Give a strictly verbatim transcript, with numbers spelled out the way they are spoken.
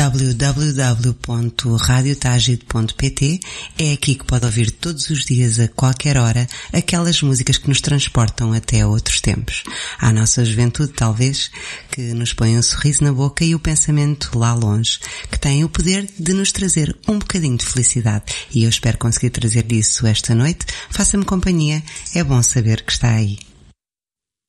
w w w ponto radio tágide ponto p t. É aqui que pode ouvir todos os dias, a qualquer hora, aquelas músicas que nos transportam até a outros tempos. À nossa juventude, talvez, que nos põe um sorriso na boca e o pensamento lá longe, que tem o poder de nos trazer um bocadinho de felicidade. E eu espero conseguir trazer-lhe isso esta noite. Faça-me companhia, é bom saber que está aí.